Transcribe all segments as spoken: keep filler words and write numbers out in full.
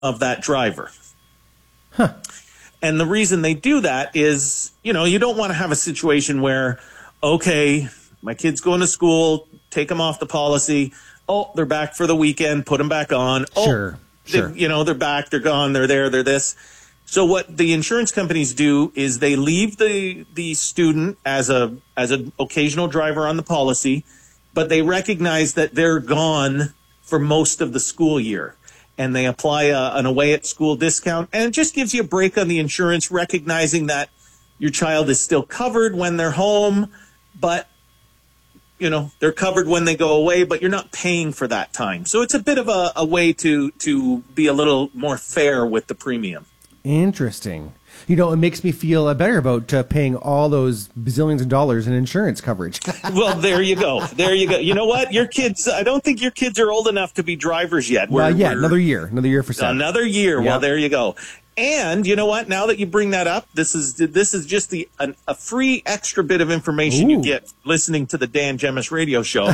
of that driver. Huh. And the reason they do that is, you know, you don't want to have a situation where, okay, my kid's going to school, take them off the policy. Oh, they're back for the weekend, put them back on. Oh, Sure, sure. they, you know, they're back, they're gone, they're there, they're this. So what the insurance companies do is they leave the the student as a as an occasional driver on the policy, but they recognize that they're gone for most of the school year. And they apply a, an away at school discount. And it just gives you a break on the insurance, recognizing that your child is still covered when they're home, but, you know, they're covered when they go away, but you're not paying for that time. So it's a bit of a, a way to, to be a little more fair with the premium. Interesting. You know, it makes me feel uh, better about uh, paying all those bazillions of dollars in insurance coverage. Well, there you go. There you go. You know what? Your kids, I don't think your kids are old enough to be drivers yet. Well, yeah, another year. Another year for some. Another year. Yep. Well, there you go. And you know what? Now that you bring that up, this is this is just the an, a free extra bit of information Ooh. you get listening to the Dan Gemis radio show.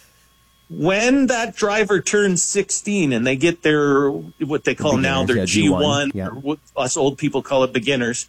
When that driver turns sixteen and they get their, what they call now their yeah, G one, yeah. or what us old people call it beginners,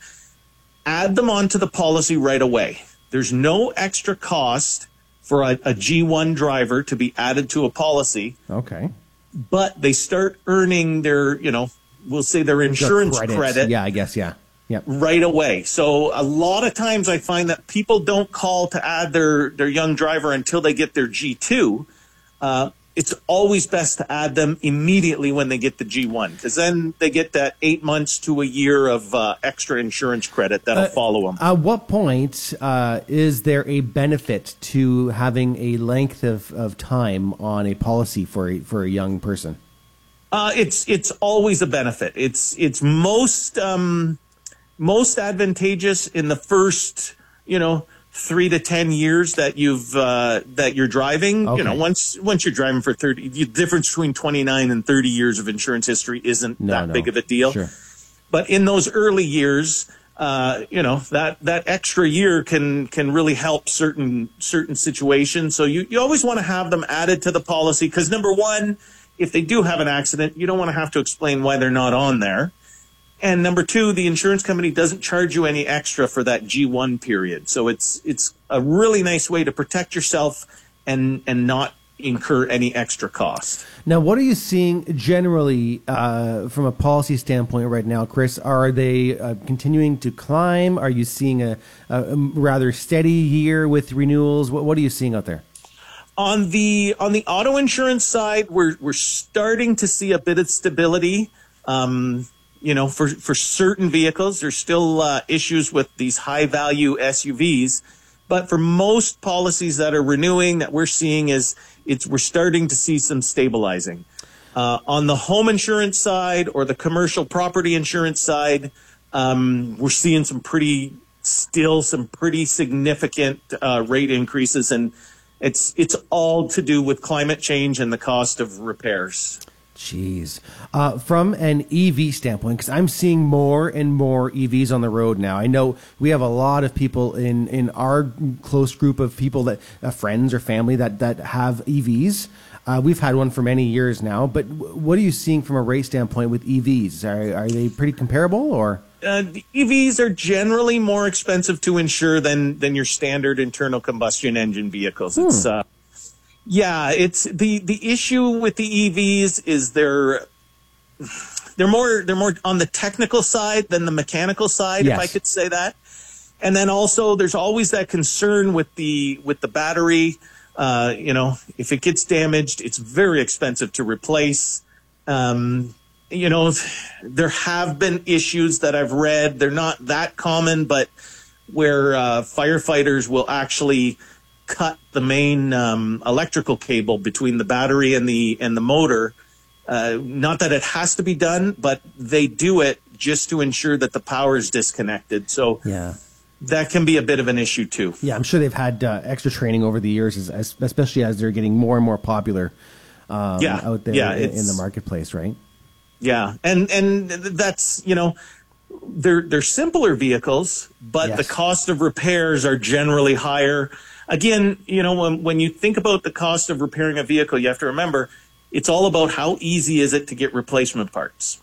add them onto the policy right away. There's no extra cost for a, a G one driver to be added to a policy. Okay. But they start earning their, you know, we'll say their insurance Credit. credit. Yeah, I guess, yeah. Yep. Right away. So a lot of times I find that people don't call to add their, their young driver until they get their G two. Uh, it's always best to add them immediately when they get the G one, because then they get that eight months to a year of uh, extra insurance credit that'll Uh, follow them. At what point uh, is there a benefit to having a length of, of time on a policy for a, for a young person? Uh, it's it's always a benefit. It's it's most um, most advantageous in the first, you know, three to ten years that you've uh, that you're driving. Okay. You know, once once you're driving for thirty, the difference between twenty-nine and thirty years of insurance history isn't No, that no. big of a deal. Sure. But in those early years, uh, you know, that that extra year can can really help certain certain situations. So you, you always want to have them added to the policy, because number one, if they do have an accident, you don't want to have to explain why they're not on there. And number two, the insurance company doesn't charge you any extra for that G one period. So it's it's a really nice way to protect yourself and and not incur any extra cost. Now, what are you seeing generally uh, from a policy standpoint right now, Chris? Are they uh, continuing to climb? Are you seeing a, a rather steady year with renewals? What, what are you seeing out there? On the on the auto insurance side, we're we're starting to see a bit of stability. Um, you know, for for certain vehicles, there's still uh, issues with these high value S U Vs, but for most policies that are renewing, that we're seeing is it's we're starting to see some stabilizing. Uh, on the home insurance side or the commercial property insurance side, um, we're seeing some pretty still some pretty significant uh, rate increases, and it's it's all to do with climate change and the cost of repairs. Jeez. Uh, from an E V standpoint, because I'm seeing more and more E Vs on the road now. I know we have a lot of people in, in our close group of people, that uh, friends or family that, that have E Vs. Uh, we've had one for many years now. But w- what are you seeing from a rate standpoint with E Vs? Are, are they pretty comparable, or? Uh, the E Vs are generally more expensive to insure than than your standard internal combustion engine vehicles. Hmm. It's uh, yeah, it's the the issue with the E Vs is they're they're more they're more on the technical side than the mechanical side, Yes. if I could say that. And then also there's always that concern with the with the battery. Uh, you know, if it gets damaged, it's very expensive to replace. Um, you know, there have been issues that I've read. They're not that common, but where uh, firefighters will actually cut the main um, electrical cable between the battery and the and the motor. Uh, not that it has to be done, but they do it just to ensure that the power is disconnected. So Yeah. that can be a bit of an issue too. Yeah, I'm sure they've had uh, extra training over the years, as, as, especially as they're getting more and more popular um, Yeah, out there yeah, in, in it's- the marketplace, right? Yeah, and and that's, you know, they're they're simpler vehicles, but Yes. the cost of repairs are generally higher. Again, you know, when when you think about the cost of repairing a vehicle, you have to remember it's all about how easy is it to get replacement parts.